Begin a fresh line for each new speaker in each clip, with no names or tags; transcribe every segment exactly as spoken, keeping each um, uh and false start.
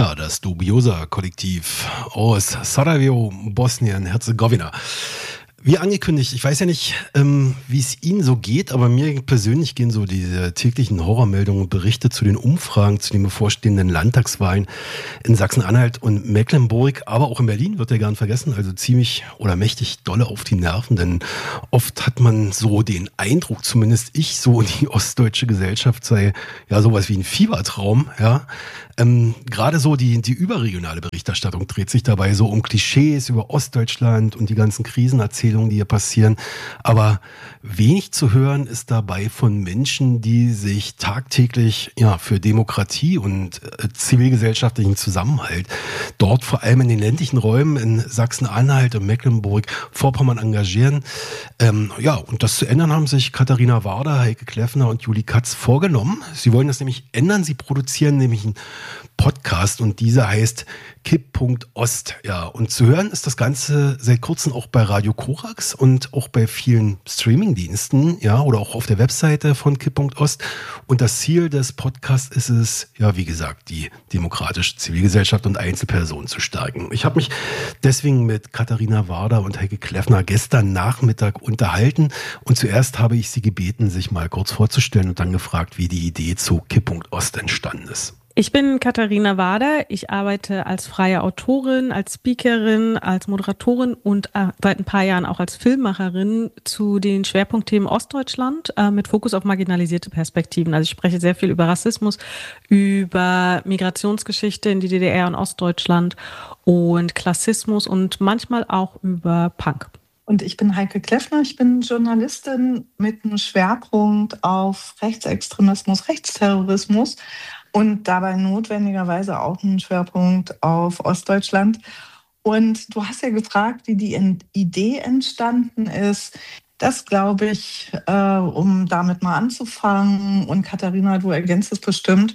Ja, das Dubiosa-Kollektiv aus Sarajevo, Bosnien-Herzegowina. Wie angekündigt, ich weiß ja nicht, ähm, wie es Ihnen so geht, aber mir persönlich gehen so diese täglichen Horrormeldungen und Berichte zu den Umfragen, zu den bevorstehenden Landtagswahlen in Sachsen-Anhalt und Mecklenburg, aber auch in Berlin, wird ja gern vergessen, also ziemlich oder mächtig dolle auf die Nerven, denn oft hat man so den Eindruck, zumindest ich, so die ostdeutsche Gesellschaft sei ja sowas wie ein Fiebertraum, ja. Ähm, gerade so die, die überregionale Berichterstattung dreht sich dabei so um Klischees über Ostdeutschland und die ganzen Krisenerzählungen, die hier passieren. Aber wenig zu hören ist dabei von Menschen, die sich tagtäglich ja, für Demokratie und äh, zivilgesellschaftlichen Zusammenhalt dort vor allem in den ländlichen Räumen in Sachsen-Anhalt und Mecklenburg-Vorpommern engagieren. Ähm, ja, und das zu ändern haben sich Katharina Warder, Heike Kleffner und Julie Katz vorgenommen. Sie wollen das nämlich ändern. Sie produzieren nämlich ein Podcast und dieser heißt Kipppunkt Ost. Ja, und zu hören ist das Ganze seit kurzem auch bei Radio Korax und auch bei vielen Streamingdiensten, ja, oder auch auf der Webseite von Kipppunkt Ost. Und das Ziel des Podcasts ist es, ja, wie gesagt, die demokratische Zivilgesellschaft und Einzelpersonen zu stärken. Ich habe mich deswegen mit Katharina Warder und Heike Kleffner gestern Nachmittag unterhalten und zuerst habe ich sie gebeten, sich mal kurz vorzustellen und dann gefragt, wie die Idee zu Kipppunkt Ost entstanden ist.
Ich bin Katharina Warder. Ich arbeite als freie Autorin, als Speakerin, als Moderatorin und äh, seit ein paar Jahren auch als Filmemacherin zu den Schwerpunktthemen Ostdeutschland äh, mit Fokus auf marginalisierte Perspektiven. Also ich spreche sehr viel über Rassismus, über Migrationsgeschichte in die D D R und Ostdeutschland und Klassismus und manchmal auch über Punk.
Und ich bin Heike Kleffner, ich bin Journalistin mit einem Schwerpunkt auf Rechtsextremismus, Rechtsterrorismus und dabei notwendigerweise auch einen Schwerpunkt auf Ostdeutschland. Und du hast ja gefragt, wie die Idee entstanden ist. Das glaube ich, äh, um damit mal anzufangen. Und Katharina, du ergänzt es bestimmt.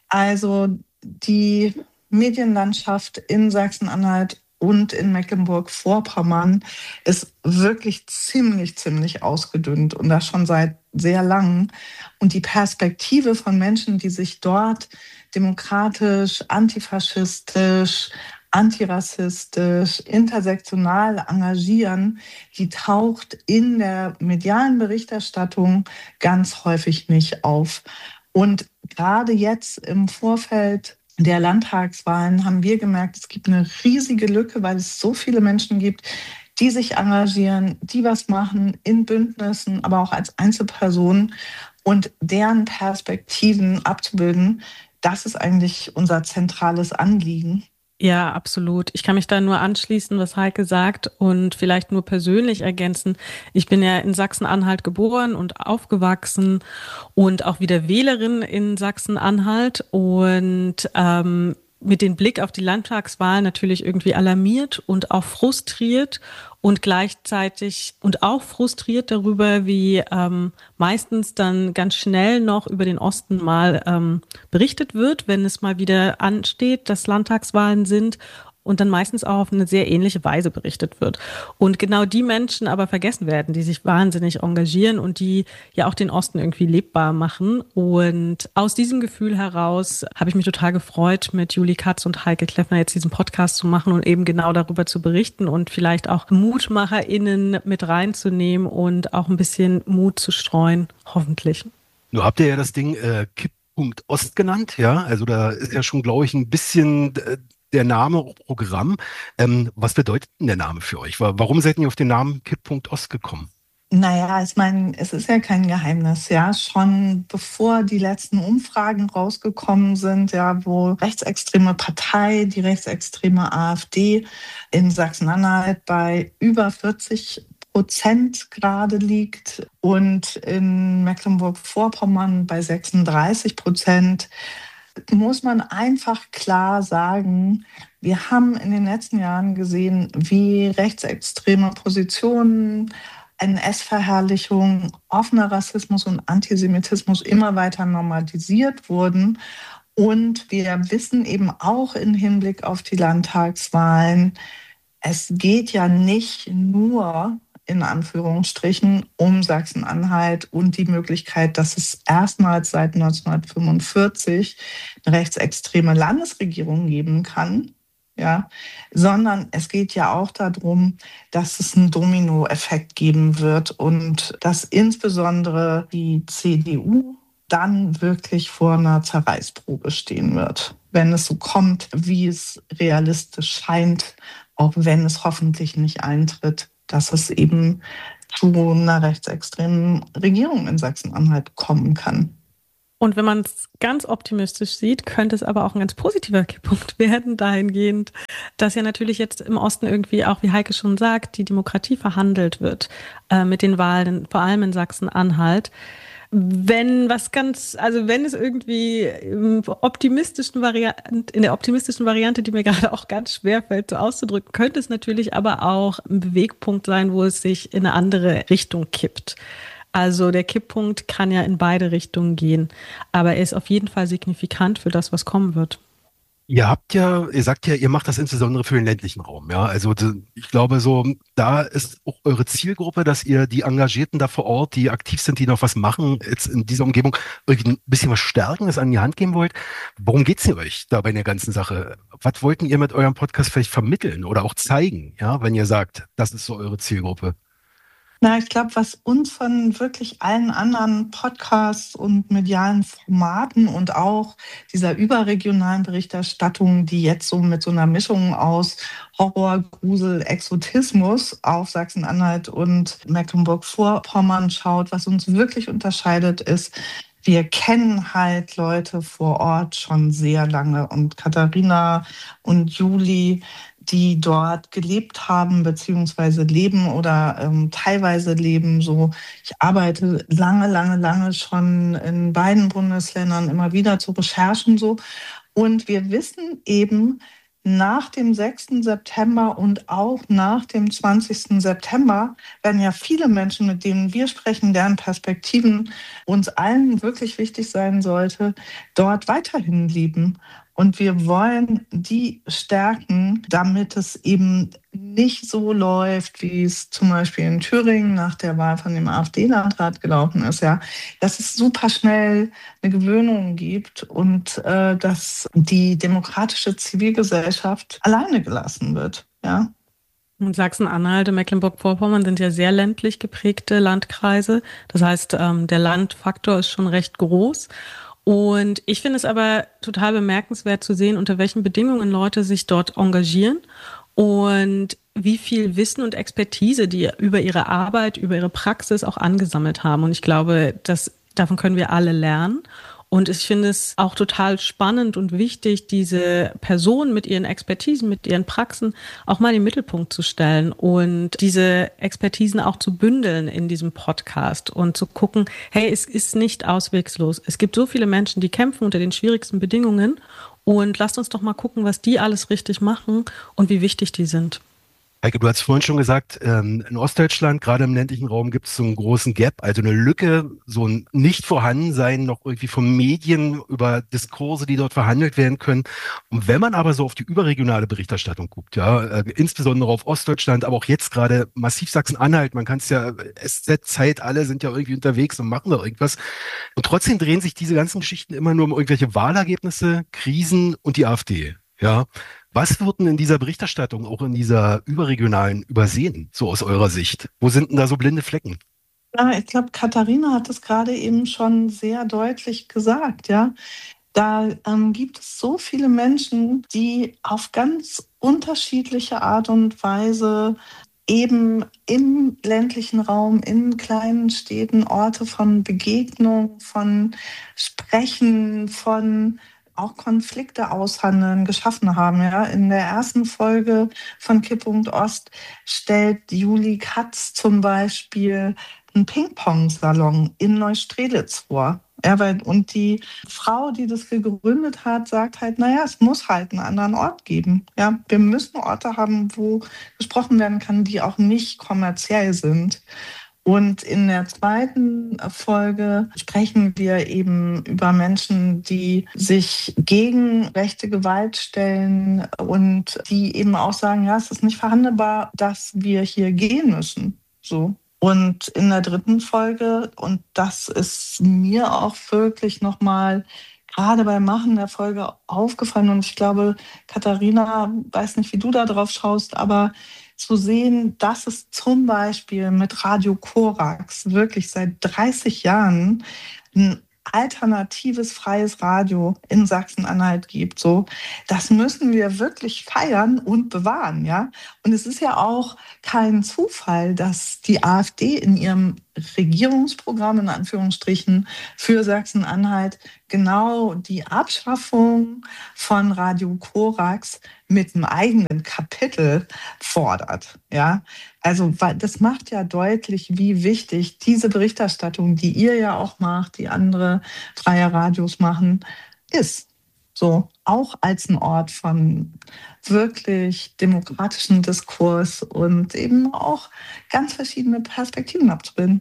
Also die Medienlandschaft in Sachsen-Anhalt und in Mecklenburg-Vorpommern ist wirklich ziemlich, ziemlich ausgedünnt und das schon seit sehr langem. Und die Perspektive von Menschen, die sich dort demokratisch, antifaschistisch, antirassistisch, intersektional engagieren, die taucht in der medialen Berichterstattung ganz häufig nicht auf. Und gerade jetzt im Vorfeld der Landtagswahlen haben wir gemerkt, es gibt eine riesige Lücke, weil es so viele Menschen gibt, die sich engagieren, die was machen in Bündnissen, aber auch als Einzelpersonen und deren Perspektiven abzubilden. Das ist eigentlich unser zentrales Anliegen.
Ja, absolut. Ich kann mich da nur anschließen, was Heike sagt und vielleicht nur persönlich ergänzen. Ich bin ja in Sachsen-Anhalt geboren und aufgewachsen und auch wieder Wählerin in Sachsen-Anhalt und ähm, mit dem Blick auf die Landtagswahl natürlich irgendwie alarmiert und auch frustriert und gleichzeitig und auch frustriert darüber, wie ähm, meistens dann ganz schnell noch über den Osten mal ähm, berichtet wird, wenn es mal wieder ansteht, dass Landtagswahlen sind und dann meistens auch auf eine sehr ähnliche Weise berichtet wird. Und genau die Menschen aber vergessen werden, die sich wahnsinnig engagieren und die ja auch den Osten irgendwie lebbar machen. Und aus diesem Gefühl heraus habe ich mich total gefreut, mit Julie Katz und Heike Kleffner jetzt diesen Podcast zu machen und eben genau darüber zu berichten und vielleicht auch MutmacherInnen mit reinzunehmen und auch ein bisschen Mut zu streuen, hoffentlich.
Nun habt ihr ja das Ding äh, Kipppunkt Ost genannt, ja, also da ist ja schon, glaube ich, ein bisschen äh, der Name Programm. Ähm, was bedeutet denn der Name für euch? Warum seid ihr auf den Namen Kipppunkt Ost gekommen?
Naja, ich meine, es ist ja kein Geheimnis, ja. Schon bevor die letzten Umfragen rausgekommen sind, ja, wo rechtsextreme Partei, die rechtsextreme AfD in Sachsen-Anhalt bei über vierzig Prozent gerade liegt und in Mecklenburg-Vorpommern bei sechsunddreißig Prozent, muss man einfach klar sagen, wir haben in den letzten Jahren gesehen, wie rechtsextreme Positionen, N S-Verherrlichung, offener Rassismus und Antisemitismus immer weiter normalisiert wurden. Und wir wissen eben auch im Hinblick auf die Landtagswahlen, es geht ja nicht nur in Anführungsstrichen, um Sachsen-Anhalt und die Möglichkeit, dass es erstmals seit neunzehnhundertfünfundvierzig eine rechtsextreme Landesregierung geben kann. Ja, sondern es geht ja auch darum, dass es einen Dominoeffekt geben wird und dass insbesondere die C D U dann wirklich vor einer Zerreißprobe stehen wird, wenn es so kommt, wie es realistisch scheint, auch wenn es hoffentlich nicht eintritt, dass es eben zu einer rechtsextremen Regierung in Sachsen-Anhalt kommen kann.
Und wenn man es ganz optimistisch sieht, könnte es aber auch ein ganz positiver Kipppunkt werden, dahingehend, dass ja natürlich jetzt im Osten irgendwie auch, wie Heike schon sagt, die Demokratie verhandelt wird äh, mit den Wahlen, vor allem in Sachsen-Anhalt. Wenn was ganz, also wenn es irgendwie im optimistischen Variante, in der optimistischen Variante, die mir gerade auch ganz schwer fällt, so auszudrücken, könnte es natürlich aber auch ein Bewegpunkt sein, wo es sich in eine andere Richtung kippt. Also der Kipppunkt kann ja in beide Richtungen gehen, aber er ist auf jeden Fall signifikant für das, was kommen wird.
Ihr habt ja, ihr sagt ja, ihr macht das insbesondere für den ländlichen Raum, ja. Also ich glaube so, da ist auch eure Zielgruppe, dass ihr die Engagierten da vor Ort, die aktiv sind, die noch was machen, jetzt in dieser Umgebung, irgendwie ein bisschen was Stärkendes an die Hand geben wollt. Worum geht's denn euch da bei der ganzen Sache? Was wollten ihr mit eurem Podcast vielleicht vermitteln oder auch zeigen, ja, wenn ihr sagt, das ist so eure Zielgruppe?
Na, ich glaube, was uns von wirklich allen anderen Podcasts und medialen Formaten und auch dieser überregionalen Berichterstattung, die jetzt so mit so einer Mischung aus Horror, Grusel, Exotismus auf Sachsen-Anhalt und Mecklenburg-Vorpommern schaut, was uns wirklich unterscheidet, ist, wir kennen halt Leute vor Ort schon sehr lange. Und Katharina und Juli, die dort gelebt haben, beziehungsweise leben oder ähm, teilweise leben. So, ich arbeite lange, lange, lange schon in beiden Bundesländern immer wieder zu Recherchen so. Und wir wissen eben, nach dem sechsten September und auch nach dem zwanzigsten September werden ja viele Menschen, mit denen wir sprechen, deren Perspektiven uns allen wirklich wichtig sein sollte, dort weiterhin leben. Und wir wollen die stärken, damit es eben nicht so läuft, wie es zum Beispiel in Thüringen nach der Wahl von dem AfD-Landrat gelaufen ist, ja, dass es super schnell eine Gewöhnung gibt und äh, dass die demokratische Zivilgesellschaft alleine gelassen wird, ja.
Und Sachsen-Anhalt und Mecklenburg-Vorpommern sind ja sehr ländlich geprägte Landkreise. Das heißt, ähm, der Landfaktor ist schon recht groß. Und ich finde es aber total bemerkenswert zu sehen, unter welchen Bedingungen Leute sich dort engagieren und wie viel Wissen und Expertise die über ihre Arbeit, über ihre Praxis auch angesammelt haben. Und ich glaube, das, davon können wir alle lernen. Und ich finde es auch total spannend und wichtig, diese Personen mit ihren Expertisen, mit ihren Praxen auch mal in den Mittelpunkt zu stellen und diese Expertisen auch zu bündeln in diesem Podcast und zu gucken, hey, es ist nicht auswegslos. Es gibt so viele Menschen, die kämpfen unter den schwierigsten Bedingungen und lasst uns doch mal gucken, was die alles richtig machen und wie wichtig die sind.
Heike, du hast vorhin schon gesagt, ähm, in Ostdeutschland, gerade im ländlichen Raum, gibt es so einen großen Gap, also eine Lücke, so ein Nicht-Vorhandensein noch irgendwie von Medien über Diskurse, die dort verhandelt werden können. Und wenn man aber so auf die überregionale Berichterstattung guckt, ja, äh, insbesondere auf Ostdeutschland, aber auch jetzt gerade massiv Sachsen-Anhalt, man kann es ja, S Z-Zeit, alle sind ja irgendwie unterwegs und machen da irgendwas. Und trotzdem drehen sich diese ganzen Geschichten immer nur um irgendwelche Wahlergebnisse, Krisen und die AfD, ja. Was wird denn in dieser Berichterstattung, auch in dieser überregionalen, übersehen, so aus eurer Sicht? Wo sind denn da so blinde Flecken?
Ja, ich glaube, Katharina hat es gerade eben schon sehr deutlich gesagt, ja. Da ähm, gibt es so viele Menschen, die auf ganz unterschiedliche Art und Weise eben im ländlichen Raum, in kleinen Städten Orte von Begegnung, von Sprechen, von auch Konflikte aushandeln, geschaffen haben. Ja. In der ersten Folge von Kipppunkt Ost stellt Juli Katz zum Beispiel einen Ping-Pong-Salon in Neustrelitz vor. Ja, weil, und die Frau, die das gegründet hat, sagt halt, naja, es muss halt einen anderen Ort geben. Ja, wir müssen Orte haben, wo gesprochen werden kann, die auch nicht kommerziell sind. Und in der zweiten Folge sprechen wir eben über Menschen, die sich gegen rechte Gewalt stellen und die eben auch sagen, ja, es ist nicht verhandelbar, dass wir hier gehen müssen. So. Und in der dritten Folge, und das ist mir auch wirklich nochmal gerade beim Machen der Folge aufgefallen, und ich glaube, Katharina, weiß nicht, wie du da drauf schaust, aber zu sehen, dass es zum Beispiel mit Radio Korax wirklich seit dreißig Jahren ein alternatives freies Radio in Sachsen-Anhalt gibt, so, das müssen wir wirklich feiern und bewahren, ja. Und es ist ja auch kein Zufall, dass die AfD in ihrem Regierungsprogramm in Anführungsstrichen für Sachsen-Anhalt genau die Abschaffung von Radio Korax mit einem eigenen Kapitel fordert, ja. Also das macht ja deutlich, wie wichtig diese Berichterstattung, die ihr ja auch macht, die andere freie Radios machen, ist. So, auch als ein Ort von wirklich demokratischen Diskurs und eben auch ganz verschiedene Perspektiven abzubilden.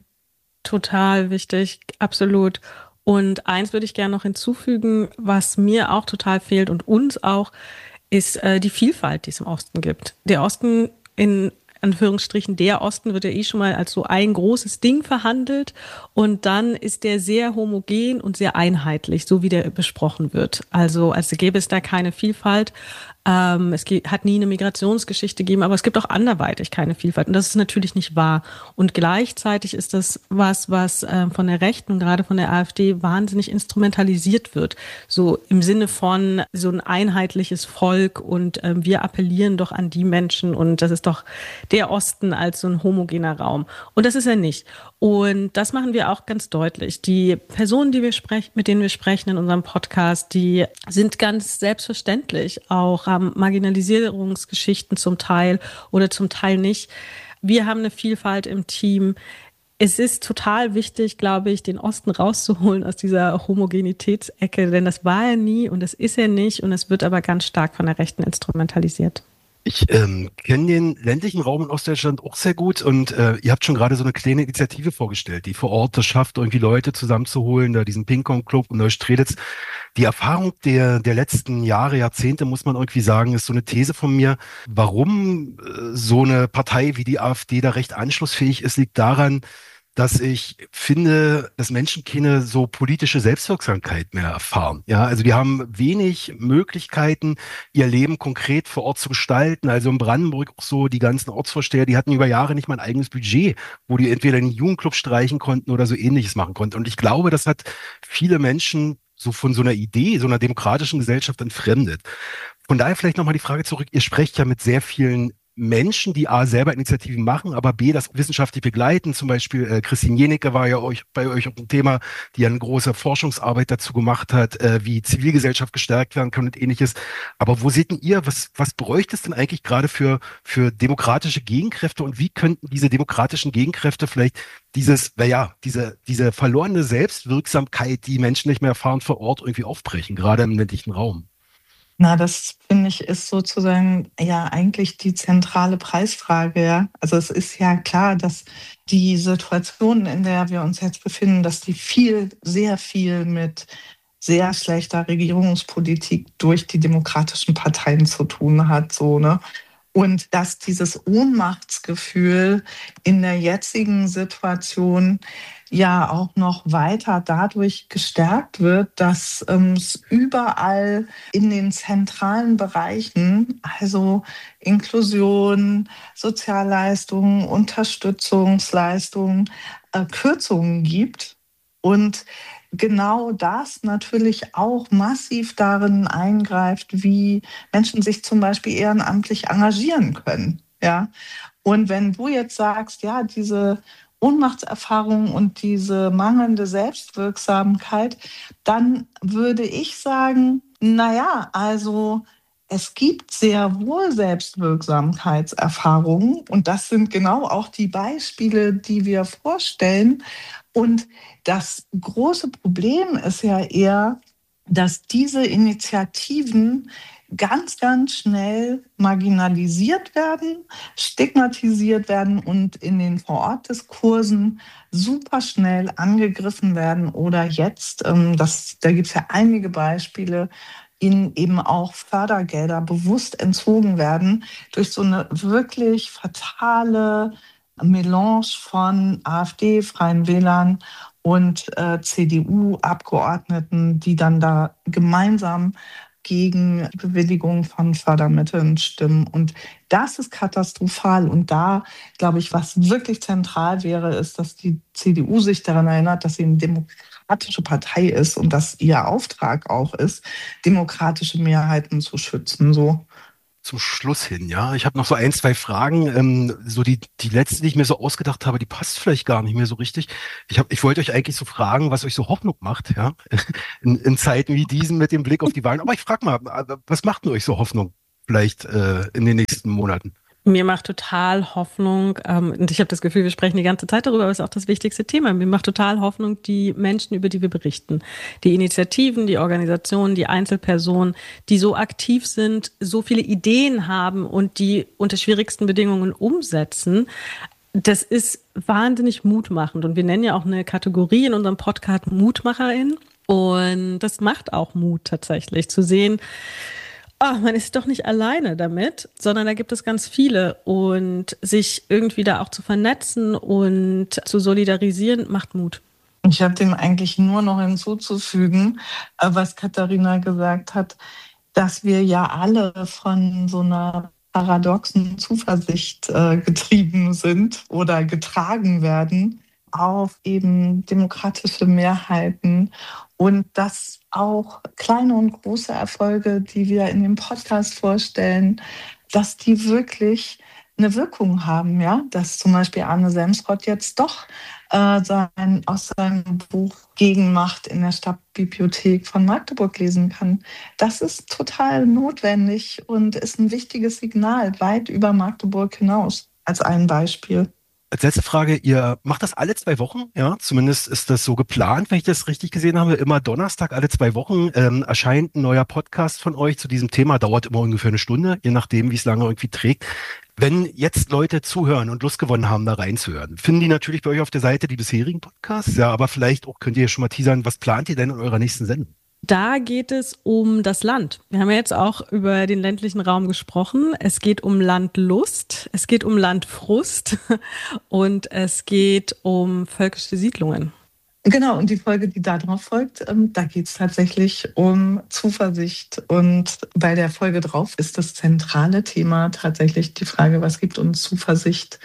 Total wichtig, absolut. Und eins würde ich gerne noch hinzufügen, was mir auch total fehlt und uns auch, ist äh, die Vielfalt, die es im Osten gibt. Der Osten in Anführungsstrichen, der Osten wird ja eh schon mal als so ein großes Ding verhandelt und dann ist der sehr homogen und sehr einheitlich, so wie der besprochen wird. Also als gäbe es da keine Vielfalt. Ähm, es hat nie eine Migrationsgeschichte gegeben, aber es gibt auch anderweitig keine Vielfalt und das ist natürlich nicht wahr. Und gleichzeitig ist das was, was äh, von der Rechten und gerade von der AfD wahnsinnig instrumentalisiert wird. So im Sinne von so ein einheitliches Volk und äh, wir appellieren doch an die Menschen und das ist doch der Osten als so ein homogener Raum. Und das ist er nicht. Und das machen wir auch ganz deutlich. Die Personen, die wir sprechen, mit denen wir sprechen in unserem Podcast, die sind ganz selbstverständlich auch, haben Marginalisierungsgeschichten zum Teil oder zum Teil nicht. Wir haben eine Vielfalt im Team. Es ist total wichtig, glaube ich, den Osten rauszuholen aus dieser Homogenitätsecke, denn das war er nie und das ist er nicht und es wird aber ganz stark von der Rechten instrumentalisiert.
Ich ähm, kenne den ländlichen Raum in Ostdeutschland auch sehr gut und äh, ihr habt schon gerade so eine kleine Initiative vorgestellt, die vor Ort das schafft, irgendwie Leute zusammenzuholen, da diesen Ping-Pong-Club in Neustrelitz. Die Erfahrung der, der letzten Jahre, Jahrzehnte, muss man irgendwie sagen, ist so eine These von mir. Warum äh, so eine Partei wie die AfD da recht anschlussfähig ist, liegt daran, dass ich finde, dass Menschen keine so politische Selbstwirksamkeit mehr erfahren. Ja, also die haben wenig Möglichkeiten, ihr Leben konkret vor Ort zu gestalten. Also in Brandenburg auch so die ganzen Ortsvorsteher, die hatten über Jahre nicht mal ein eigenes Budget, wo die entweder einen Jugendclub streichen konnten oder so Ähnliches machen konnten. Und ich glaube, das hat viele Menschen so von so einer Idee, so einer demokratischen Gesellschaft entfremdet. Von daher vielleicht nochmal die Frage zurück. Ihr sprecht ja mit sehr vielen Menschen, die A, selber Initiativen machen, aber B, das wissenschaftlich begleiten. Zum Beispiel äh, Christine Jenecke war ja euch, bei euch auch ein Thema, die ja eine große Forschungsarbeit dazu gemacht hat, äh, wie Zivilgesellschaft gestärkt werden kann und Ähnliches. Aber wo seht denn ihr, was, was bräuchte es denn eigentlich gerade für, für demokratische Gegenkräfte und wie könnten diese demokratischen Gegenkräfte vielleicht dieses, naja, diese, diese verlorene Selbstwirksamkeit, die Menschen nicht mehr erfahren, vor Ort irgendwie aufbrechen, gerade im ländlichen Raum?
Na, das finde ich ist sozusagen ja eigentlich die zentrale Preisfrage, ja. Also es ist ja klar, dass die Situation, in der wir uns jetzt befinden, dass die viel, sehr viel mit sehr schlechter Regierungspolitik durch die demokratischen Parteien zu tun hat, so, ne? Und dass dieses Ohnmachtsgefühl in der jetzigen Situation ja auch noch weiter dadurch gestärkt wird, dass ähm, es überall in den zentralen Bereichen, also Inklusion, Sozialleistungen, Unterstützungsleistungen, äh, Kürzungen gibt. Und genau das natürlich auch massiv darin eingreift, wie Menschen sich zum Beispiel ehrenamtlich engagieren können. Ja? Und wenn du jetzt sagst, ja, diese Ohnmachtserfahrung und diese mangelnde Selbstwirksamkeit, dann würde ich sagen, naja, also es gibt sehr wohl Selbstwirksamkeitserfahrungen und das sind genau auch die Beispiele, die wir vorstellen. Und das große Problem ist ja eher, dass diese Initiativen ganz, ganz schnell marginalisiert werden, stigmatisiert werden und in den Vorortdiskursen super schnell angegriffen werden oder jetzt, ähm, das, da gibt es ja einige Beispiele, ihnen eben auch Fördergelder bewusst entzogen werden durch so eine wirklich fatale Melange von AfD, Freien Wählern und äh, C D U-Abgeordneten, die dann da gemeinsam gegen die Bewilligung von Fördermitteln stimmen. Und das ist katastrophal. Und da, glaube ich, was wirklich zentral wäre, ist, dass die C D U sich daran erinnert, dass sie eine demokratische Partei ist und dass ihr Auftrag auch ist, demokratische Mehrheiten zu schützen. So.
Zum Schluss hin, ja. Ich habe noch so ein, zwei Fragen. Ähm, so die, die letzte, die ich mir so ausgedacht habe, die passt vielleicht gar nicht mehr so richtig. Ich hab, ich wollte euch eigentlich so fragen, was euch so Hoffnung macht, ja, in, in Zeiten wie diesen mit dem Blick auf die Wahlen. Aber ich frage mal, was macht denn euch so Hoffnung vielleicht äh, in den nächsten Monaten?
Mir macht total Hoffnung, ähm, und ich habe das Gefühl, wir sprechen die ganze Zeit darüber, aber es ist auch das wichtigste Thema. Mir macht total Hoffnung die Menschen, über die wir berichten. Die Initiativen, die Organisationen, die Einzelpersonen, die so aktiv sind, so viele Ideen haben und die unter schwierigsten Bedingungen umsetzen. Das ist wahnsinnig mutmachend. Und wir nennen ja auch eine Kategorie in unserem Podcast Mutmacherin. Und das macht auch Mut tatsächlich, zu sehen, oh, man ist doch nicht alleine damit, sondern da gibt es ganz viele. Und sich irgendwie da auch zu vernetzen und zu solidarisieren, macht Mut.
Ich habe dem eigentlich nur noch hinzuzufügen, was Katharina gesagt hat, dass wir ja alle von so einer paradoxen Zuversicht äh, getrieben sind oder getragen werden auf eben demokratische Mehrheiten und dass auch kleine und große Erfolge, die wir in dem Podcast vorstellen, dass die wirklich eine Wirkung haben, ja, dass zum Beispiel Arne Semsrott jetzt doch äh, sein, aus seinem Buch Gegenmacht in der Stadtbibliothek von Magdeburg lesen kann. Das ist total notwendig und ist ein wichtiges Signal weit über Magdeburg hinaus, als ein Beispiel.
Als letzte Frage, ihr macht das alle zwei Wochen, ja? Zumindest ist das so geplant, wenn ich das richtig gesehen habe. Immer Donnerstag, alle zwei Wochen ähm, erscheint ein neuer Podcast von euch zu diesem Thema. Dauert immer ungefähr eine Stunde, je nachdem, wie es lange irgendwie trägt. Wenn jetzt Leute zuhören und Lust gewonnen haben, da reinzuhören, finden die natürlich bei euch auf der Seite die bisherigen Podcasts. Ja, aber vielleicht auch könnt ihr schon mal teasern, was plant ihr denn in eurer nächsten Sendung?
Da geht es um das Land. Wir haben ja jetzt auch über den ländlichen Raum gesprochen. Es geht um Landlust, es geht um Landfrust und es geht um völkische Siedlungen.
Genau, und die Folge, die darauf folgt, ähm, da geht es tatsächlich um Zuversicht. Und bei der Folge drauf ist das zentrale Thema tatsächlich die Frage, was gibt uns Zuversicht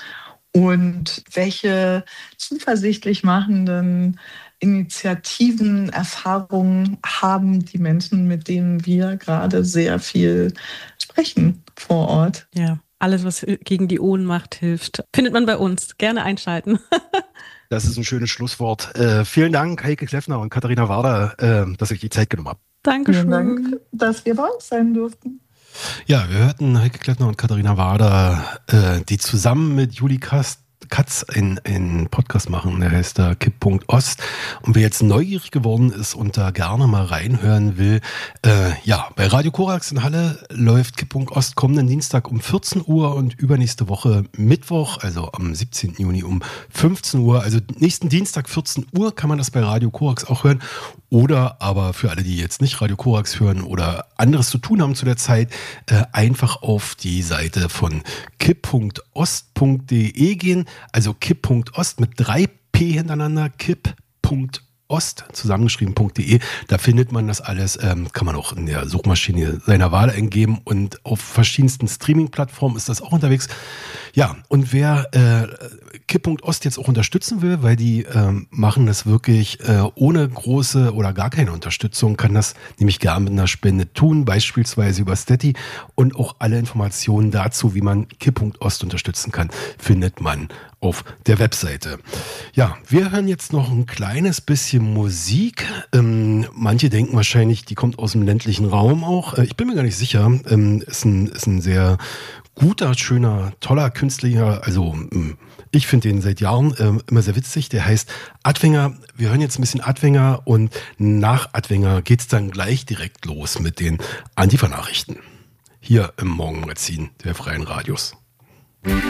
und welche zuversichtlich machenden Initiativen, Erfahrungen haben die Menschen, mit denen wir gerade sehr viel sprechen vor Ort.
Ja, alles, was gegen die Ohnmacht hilft, findet man bei uns. Gerne einschalten.
Das ist ein schönes Schlusswort. Äh, vielen Dank, Heike Kleffner und Katharina Warder, äh, dass ich die Zeit genommen habe.
Dankeschön.
Vielen Dank, dass wir bei uns sein durften.
Ja, wir hörten Heike Kleffner und Katharina Warder, äh, die zusammen mit Juli Kast Katz einen Podcast machen, der heißt da Kipp.Ost. Und wer jetzt neugierig geworden ist und da gerne mal reinhören will, äh, ja, bei Radio Korax in Halle läuft Kipp.Ost kommenden Dienstag um vierzehn Uhr und übernächste Woche Mittwoch, also am siebzehnten Juni um fünfzehn Uhr. Also nächsten Dienstag vierzehn Uhr kann man das bei Radio Korax auch hören. Oder aber für alle, die jetzt nicht Radio Korax hören oder anderes zu tun haben zu der Zeit, äh, einfach auf die Seite von kipp punkt ost punkt de gehen. Also kipp.ost mit drei P hintereinander, kipp.ost zusammengeschrieben.de. Da findet man das alles, ähm, kann man auch in der Suchmaschine seiner Wahl eingeben und auf verschiedensten Streaming-Plattformen ist das auch unterwegs. Ja, und wer äh, Kipp.Ost jetzt auch unterstützen will, weil die ähm, machen das wirklich äh, ohne große oder gar keine Unterstützung, kann das nämlich gerne mit einer Spende tun, beispielsweise über Steady, und auch alle Informationen dazu, wie man Kipp.Ost unterstützen kann, findet man auf der Webseite. Ja, wir hören jetzt noch ein kleines bisschen Musik. Ähm, manche denken wahrscheinlich, die kommt aus dem ländlichen Raum auch. Äh, ich bin mir gar nicht sicher. Ähm, ist ein, ist ein sehr guter, schöner, toller Künstler. Also ich finde den seit Jahren äh, immer sehr witzig. Der heißt Adwinger. Wir hören jetzt ein bisschen Adwinger und nach Adwinger geht's dann gleich direkt los mit den Antifa-Nachrichten. Hier im Morgenmagazin der Freien Radios.